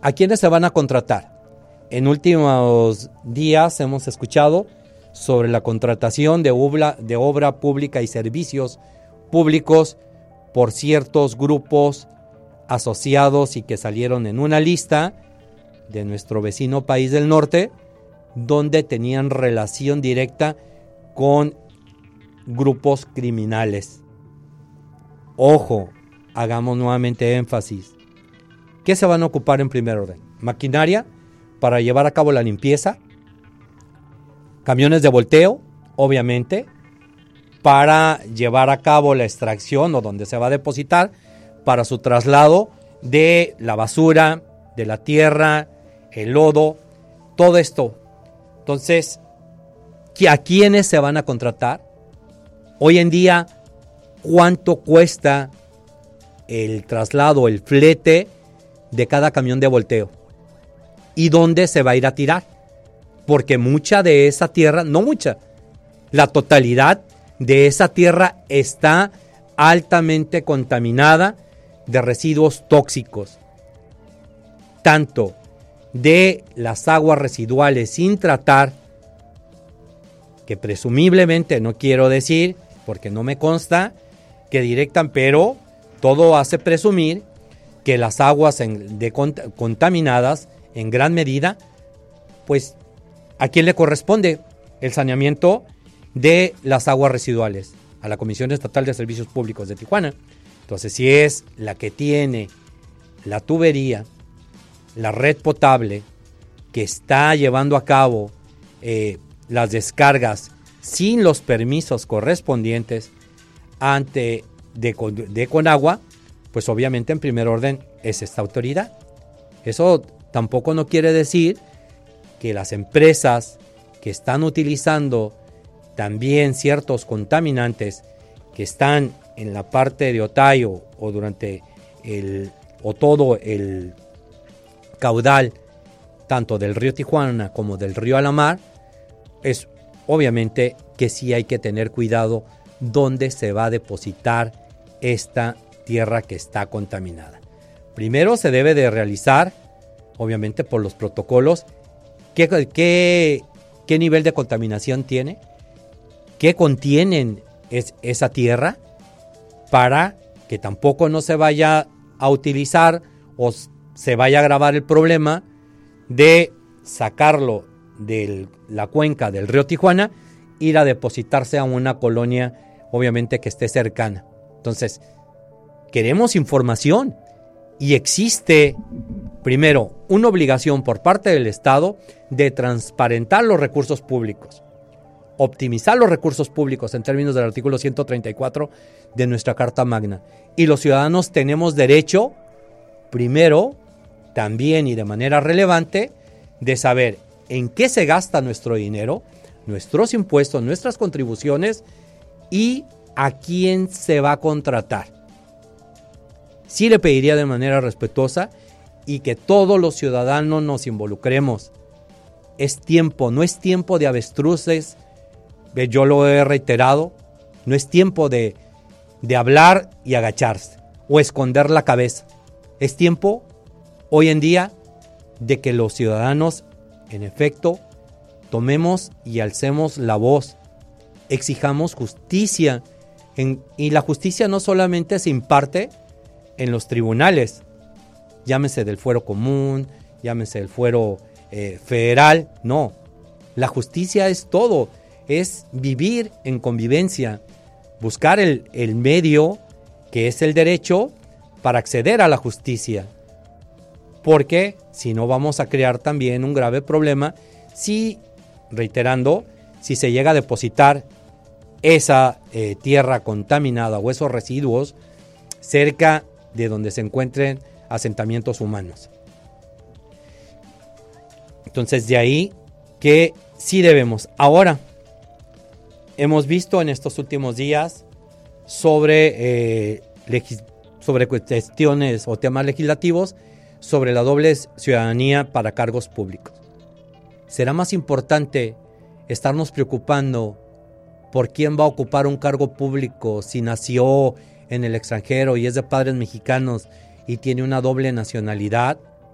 ¿A quiénes se van a contratar? En últimos días hemos escuchado sobre la contratación de obra pública y servicios públicos por ciertos grupos asociados y que salieron en una lista de nuestro vecino país del norte, donde tenían relación directa con grupos criminales. Ojo, hagamos nuevamente énfasis. ¿Qué se van a ocupar en primer orden? Maquinaria para llevar a cabo la limpieza, camiones de volteo, obviamente, para llevar a cabo la extracción o donde se va a depositar, para su traslado de la basura, de la tierra, el lodo, todo esto. Entonces, ¿a quiénes se van a contratar? Hoy en día, ¿cuánto cuesta el traslado, el flete de cada camión de volteo? ¿Y dónde se va a ir a tirar? Porque mucha de esa tierra, no mucha, la totalidad de esa tierra está altamente contaminada de residuos tóxicos, tanto de las aguas residuales sin tratar, que presumiblemente, no quiero decir, porque no me consta, que directan, pero todo hace presumir que las aguas contaminadas en gran medida, pues, ¿a quién le corresponde el saneamiento de las aguas residuales? A la Comisión Estatal de Servicios Públicos de Tijuana. Entonces, si es la que tiene la tubería, la red potable, que está llevando a cabo las descargas sin los permisos correspondientes de Conagua, pues obviamente en primer orden es esta autoridad. Eso tampoco no quiere decir que las empresas que están utilizando también ciertos contaminantes que están en la parte de Otay o durante todo el caudal tanto del río Tijuana como del río Alamar, es obviamente que sí hay que tener cuidado dónde se va a depositar esta tierra que está contaminada. Primero se debe de realizar, obviamente por los protocolos, qué nivel de contaminación tiene, qué contienen esa tierra, para que tampoco no se vaya a utilizar o se vaya a agravar el problema de sacarlo de la cuenca del río Tijuana, ir a depositarse a una colonia, obviamente que esté cercana. Entonces, queremos información y existe, primero, una obligación por parte del Estado de transparentar los recursos públicos, optimizar los recursos públicos en términos del artículo 134 de nuestra Carta Magna. Y los ciudadanos tenemos derecho, primero, también y de manera relevante, de saber en qué se gasta nuestro dinero, nuestros impuestos, nuestras contribuciones y a quién se va a contratar. Sí le pediría de manera respetuosa y que todos los ciudadanos nos involucremos. Es tiempo, no es tiempo de avestruces. Yo lo he reiterado, no es tiempo de hablar y agacharse o esconder la cabeza. Es tiempo, hoy en día, de que los ciudadanos, en efecto, tomemos y alcemos la voz, exijamos justicia. Y la justicia no solamente se imparte en los tribunales, llámese del fuero común, llámese del fuero federal, no. La justicia es todo. Es vivir en convivencia, buscar el medio que es el derecho para acceder a la justicia. Porque si no vamos a crear también un grave problema si se llega a depositar esa tierra contaminada o esos residuos cerca de donde se encuentren asentamientos humanos. Entonces, de ahí que sí debemos. Ahora, hemos visto en estos últimos días sobre cuestiones o temas legislativos sobre la doble ciudadanía para cargos públicos. ¿Será más importante estarnos preocupando por quién va a ocupar un cargo público si nació en el extranjero y es de padres mexicanos y tiene una doble nacionalidad?